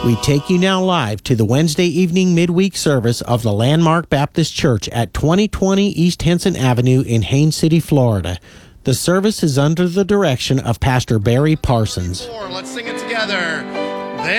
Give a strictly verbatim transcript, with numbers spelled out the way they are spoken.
We take you now live to the Wednesday evening midweek service of the Landmark Baptist Church at twenty twenty East Henson Avenue in Haines City, Florida. The service is under the direction of Pastor Barry Parsons. Let's sing it together.